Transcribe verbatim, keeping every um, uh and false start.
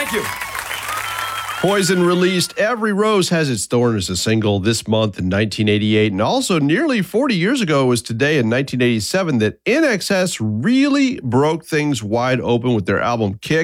Thank you. Poison released Every Rose Has Its Thorn as a single this month in nineteen eighty-eight, and also nearly forty years ago was today in nineteen eighty-seven that I N X S really broke things wide open with their album Kick.